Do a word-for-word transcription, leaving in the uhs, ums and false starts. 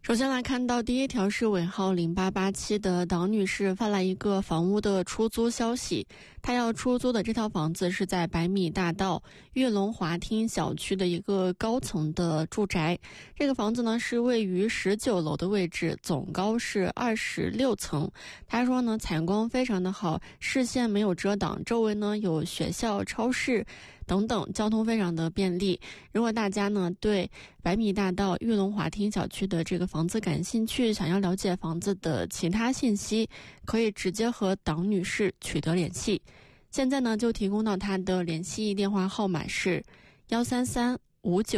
首先来看到第一条是尾号零八八七的党女士发来一个房屋的出租消息，她要出租的这套房子是在百米大道玉龙华厅小区的一个高层的住宅。这个房子呢是位于十九楼的位置，总高是二十六层。她说呢采光非常的好，视线没有遮挡，周围呢有学校、超市等等，交通非常的便利。如果大家呢对百米大道玉龙华厅小区的这个房子感兴趣，想要了解房子的其他信息，可以直接和党女士取得联系。现在呢就提供到她的联系电话号码是幺三三五九